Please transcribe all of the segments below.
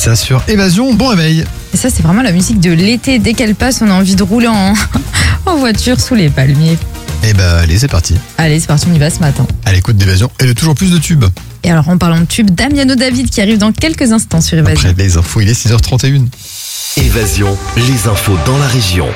ça sur Évasion. Bon réveil. Et ça, c'est vraiment la musique de l'été. Dès qu'elle passe, on a envie de rouler en voiture sous les palmiers. Et bah allez, c'est parti. Allez, c'est parti, on y va ce matin. À l'écoute d'Évasion et de toujours plus de tubes. Et alors, en parlant de tube, Damiano David qui arrive dans quelques instants sur Évasion. Après les infos, il est 6h31. Évasion, les infos dans la région.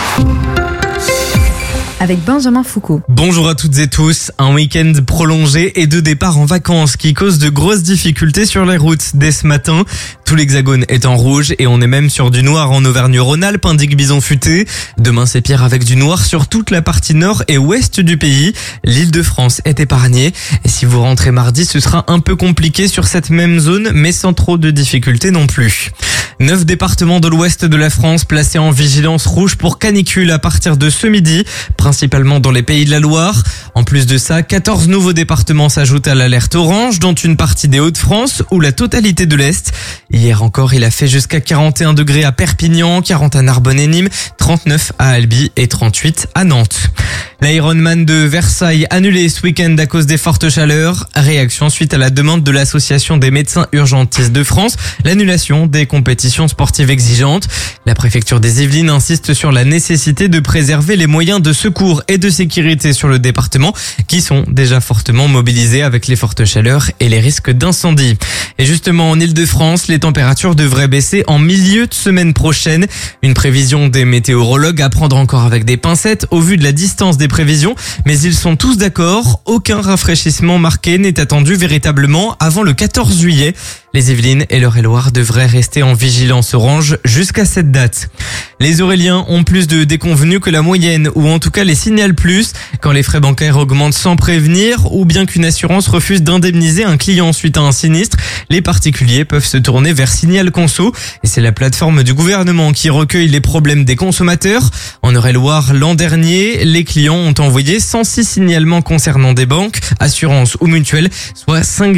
Avec Benjamin Foucault. Bonjour à toutes et tous. Un week-end prolongé et 2 départs en vacances qui causent de grosses difficultés sur les routes dès ce matin. Tout l'Hexagone est en rouge et on est même sur du noir en Auvergne-Rhône-Alpes, indique Bison Futé. Demain, c'est pire avec du noir sur toute la partie nord et ouest du pays. L'Île-de-France est épargnée. Et si vous rentrez mardi, ce sera un peu compliqué sur cette même zone, mais sans trop de difficultés non plus. 9 départements de l'ouest de la France placés en vigilance rouge pour canicule à partir de ce midi, principalement dans les Pays de la Loire. En plus de ça, 14 nouveaux départements s'ajoutent à l'alerte orange, dont une partie des Hauts-de-France ou la totalité de l'Est. Hier encore, il a fait jusqu'à 41 degrés à Perpignan, 40 à Narbonne et Nîmes, 39 à Albi et 38 à Nantes. L'Ironman de Versailles annulé ce week-end à cause des fortes chaleurs. Réaction suite à la demande de l'Association des médecins urgentistes de France, l'annulation des compétitions sportives exigeantes. La préfecture des Yvelines insiste sur la nécessité de préserver les moyens de secours et de sécurité sur le département qui sont déjà fortement mobilisés avec les fortes chaleurs et les risques d'incendie. Et justement, en Île-de-France, les températures devraient baisser en milieu de semaine prochaine. Une prévision des météorologues à prendre encore avec des pincettes au vu de la distance des prévisions, mais ils sont tous d'accord, aucun rafraîchissement marqué n'est attendu véritablement avant le 14 juillet. Les Yvelines et l'Eure-et-Loire devraient rester en vigilance orange jusqu'à cette date. Les Auréliens ont plus de déconvenus que la moyenne, ou en tout cas les signalent plus, quand les frais bancaires augmentent sans prévenir, ou bien qu'une assurance refuse d'indemniser un client suite à un sinistre, les particuliers peuvent se tourner vers Signal Conso, et c'est la plateforme du gouvernement qui recueille les problèmes des consommateurs. En Eure-et-Loire, l'an dernier, les clients ont envoyé 106 signalements concernant des banques, assurances ou mutuelles, soit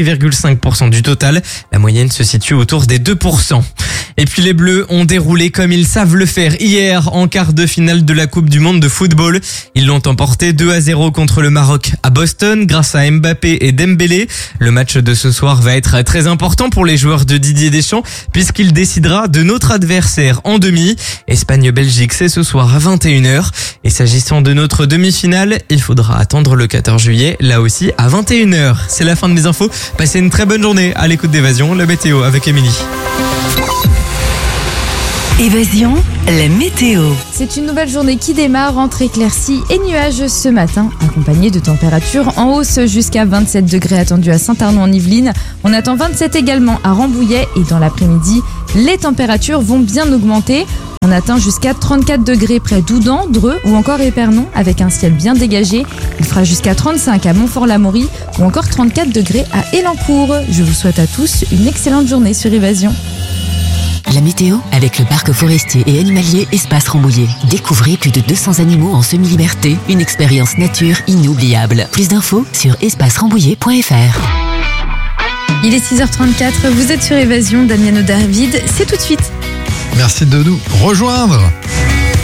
5,5% du total. La moyenne se situe autour des 2%. Et puis les Bleus ont déroulé comme ils savent le faire hier en quart de finale de la Coupe du Monde de football. Ils l'ont emporté 2-0 contre le Maroc à Boston grâce à Mbappé et Dembélé. Le match de ce soir va être très important pour les joueurs de Didier Deschamps puisqu'il décidera de notre adversaire en demi. Espagne-Belgique, c'est ce soir à 21h. Et s'agissant de notre demi-finale, il faudra attendre le 14 juillet, là aussi à 21h. C'est la fin de mes infos. Passez une très bonne journée à l'écoute d'Évasion, la météo avec Émilie. Évasion, la météo. C'est une nouvelle journée qui démarre entre éclaircies et nuages ce matin, accompagnée de températures en hausse jusqu'à 27 degrés attendus à Saint-Arnaud en Yvelines. On attend 27 également à Rambouillet et dans l'après-midi, les températures vont bien augmenter. On atteint jusqu'à 34 degrés près d'Oudan, Dreux ou encore Épernon avec un ciel bien dégagé. Il fera jusqu'à 35 à Montfort-l'Amaury ou encore 34 degrés à Élancourt. Je vous souhaite à tous une excellente journée sur Évasion. La météo avec le parc forestier et animalier Espace Rambouillet. Découvrez plus de 200 animaux en semi-liberté. Une expérience nature inoubliable. Plus d'infos sur espacerambouillet.fr. Il est 6h34, vous êtes sur Évasion, Damiano David, c'est tout de suite. Merci de nous rejoindre.